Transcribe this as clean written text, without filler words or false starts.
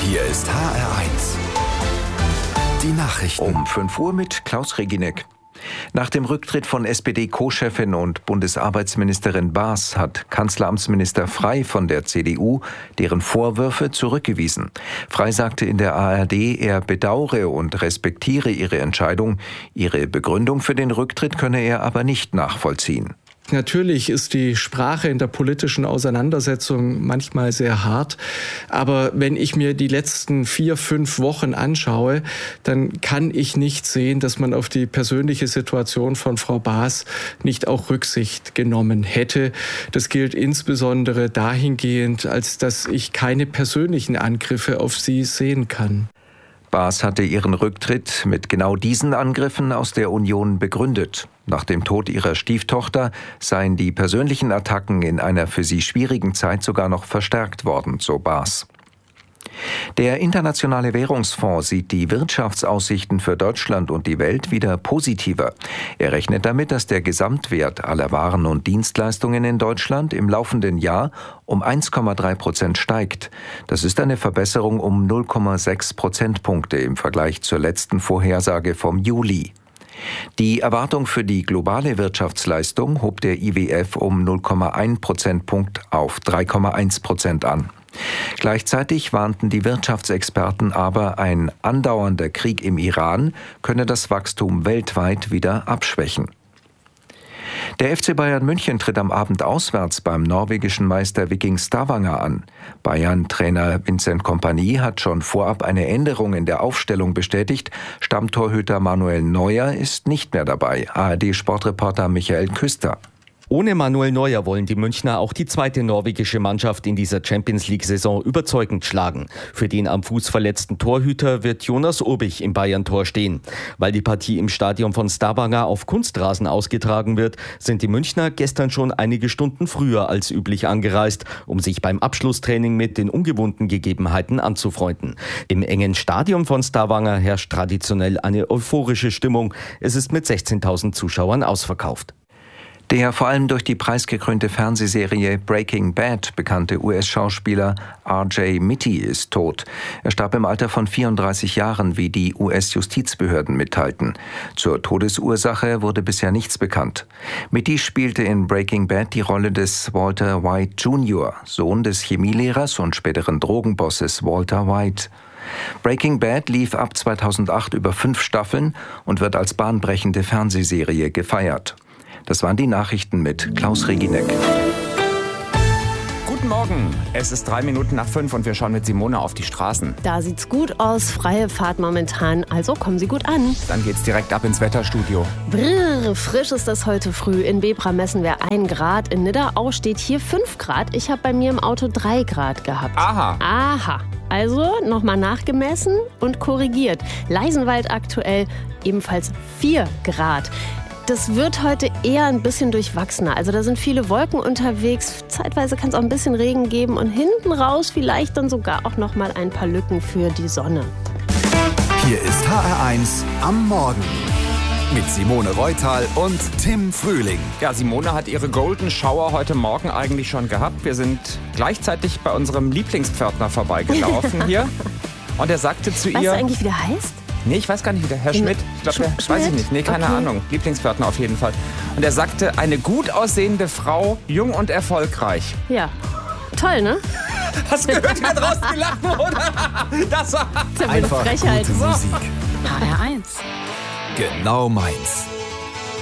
Hier ist HR1. Die Nachrichten. Um 5 Uhr mit Klaus Reginek. Nach dem Rücktritt von SPD-Co-Chefin und Bundesarbeitsministerin Baas hat Kanzleramtsminister Frey von der CDU deren Vorwürfe zurückgewiesen. Frey sagte in der ARD, er bedauere und respektiere ihre Entscheidung. Ihre Begründung für den Rücktritt könne er aber nicht nachvollziehen. Natürlich ist die Sprache in der politischen Auseinandersetzung manchmal sehr hart. Aber wenn ich mir die letzten 4-5 Wochen anschaue, dann kann ich nicht sehen, dass man auf die persönliche Situation von Frau Baas nicht auch Rücksicht genommen hätte. Das gilt insbesondere dahingehend, als dass ich keine persönlichen Angriffe auf sie sehen kann. Baas hatte ihren Rücktritt mit genau diesen Angriffen aus der Union begründet. Nach dem Tod ihrer Stieftochter seien die persönlichen Attacken in einer für sie schwierigen Zeit sogar noch verstärkt worden, so Baas. Der Internationale Währungsfonds sieht die Wirtschaftsaussichten für Deutschland und die Welt wieder positiver. Er rechnet damit, dass der Gesamtwert aller Waren und Dienstleistungen in Deutschland im laufenden Jahr um 1,3% steigt. Das ist eine Verbesserung um 0,6 Prozentpunkte im Vergleich zur letzten Vorhersage vom Juli. Die Erwartung für die globale Wirtschaftsleistung hob der IWF um 0,1 Prozentpunkt auf 3,1% an. Gleichzeitig warnten die Wirtschaftsexperten aber, ein andauernder Krieg im Iran könne das Wachstum weltweit wieder abschwächen. Der FC Bayern München tritt am Abend auswärts beim norwegischen Meister Viking Stavanger an. Bayern-Trainer Vincent Kompany hat schon vorab eine Änderung in der Aufstellung bestätigt. Stammtorhüter Manuel Neuer ist nicht mehr dabei. ARD-Sportreporter Michael Küster. Ohne Manuel Neuer wollen die Münchner auch die zweite norwegische Mannschaft in dieser Champions-League-Saison überzeugend schlagen. Für den am Fuß verletzten Torhüter wird Jonas Obich im Bayern-Tor stehen. Weil die Partie im Stadion von Stavanger auf Kunstrasen ausgetragen wird, sind die Münchner gestern schon einige Stunden früher als üblich angereist, um sich beim Abschlusstraining mit den ungewohnten Gegebenheiten anzufreunden. Im engen Stadion von Stavanger herrscht traditionell eine euphorische Stimmung. Es ist mit 16.000 Zuschauern ausverkauft. Der vor allem durch die preisgekrönte Fernsehserie Breaking Bad bekannte US-Schauspieler R.J. Mitte ist tot. Er starb im Alter von 34 Jahren, wie die US-Justizbehörden mitteilten. Zur Todesursache wurde bisher nichts bekannt. Mitte spielte in Breaking Bad die Rolle des Walter White Jr., Sohn des Chemielehrers und späteren Drogenbosses Walter White. Breaking Bad lief ab 2008 über 5 Staffeln und wird als bahnbrechende Fernsehserie gefeiert. Das waren die Nachrichten mit Klaus Reginek. Guten Morgen, es ist 3 Minuten nach 5 und wir schauen mit Simone auf die Straßen. Da sieht's gut aus, freie Fahrt momentan, also kommen Sie gut an. Dann geht's direkt ab ins Wetterstudio. Brrr, frisch ist das heute früh. In Bebra messen wir 1 Grad, in Nidderau steht hier 5 Grad. Ich habe bei mir im Auto 3 Grad gehabt. Aha. Also nochmal nachgemessen und korrigiert. Leisenwald aktuell ebenfalls 4 Grad. Das wird heute eher ein bisschen durchwachsener. Also da sind viele Wolken unterwegs. Zeitweise kann es auch ein bisschen Regen geben und hinten raus vielleicht dann sogar auch noch mal ein paar Lücken für die Sonne. Hier ist HR1 am Morgen mit Simone Reutal und Tim Frühling. Ja, Simone hat ihre Golden Shower heute Morgen eigentlich schon gehabt. Wir sind gleichzeitig bei unserem Lieblingspförtner vorbeigelaufen hier. Und er sagte zu ihr... Weißt du eigentlich, wie der heißt? Nee, ich weiß gar nicht, wie der Herr Schmidt. Ich glaube, weiß ich nicht. Nee, keine Ahnung. Lieblingspförtner auf jeden Fall. Und er sagte, eine gut aussehende Frau, jung und erfolgreich. Ja. Toll, ne? Hast du gehört, hat rausgelacht, oder? Das war einfach Frechheit. gute Musik. HR1. Genau meins.